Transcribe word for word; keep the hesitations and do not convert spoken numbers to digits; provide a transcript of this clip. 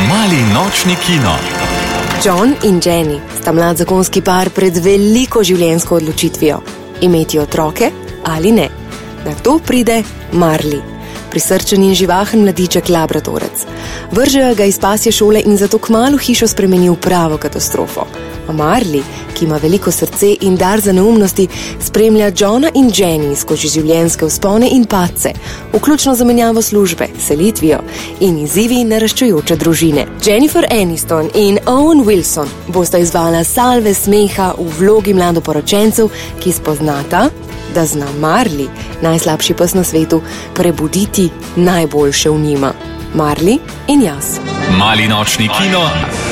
Mali nočni kino. John in Jenny sta mlad zakonski par pred veliko življenjsko odločitvijo. Imeti otroke ali ne. Na to pride Marley, prisrčen in živahen mladiček labradorec. Vržejo ga iz pasje šole in zato kmalu hišo spremeni v pravo katastrofo. A Marley, ki ima veliko srce in dar za neumnosti, spremlja Johna in Jenny skozi življenjske vzpone in padce, vključno zamenjavo službe, selitvijo in izzivi naraščajoče družine. Jennifer Aniston in Owen Wilson bosta izvala salve smeha v vlogi mladoporočencev, ki spoznata, da zna Marley, najslabši pes na svetu, prebuditi najboljše v njima. Marley in jaz. Mali nočni kino.